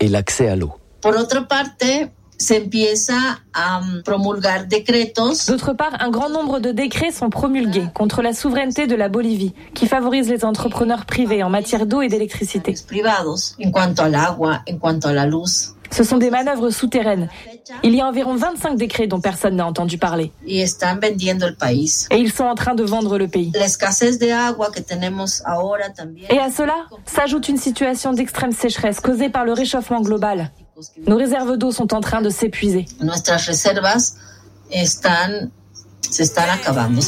et l'accès à l'eau. D'autre part, un grand nombre de décrets sont promulgués contre la souveraineté de la Bolivie, qui favorise les entrepreneurs privés en matière d'eau et d'électricité. Ce sont des manœuvres souterraines. Il y a environ 25 décrets dont personne n'a entendu parler. Et ils sont en train de vendre le pays. Et à cela s'ajoute une situation d'extrême sécheresse causée par le réchauffement global. Nos réserves d'eau sont en train de s'épuiser.